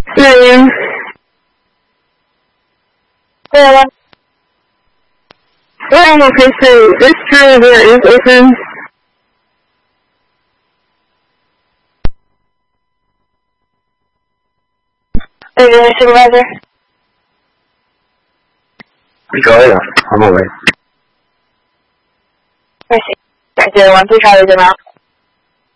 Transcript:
Name. Sarah. Oh, okay, so this trailer here is open. Are you the supervisor? Go ahead. I'm away. I see. 0-1, please try to get him out.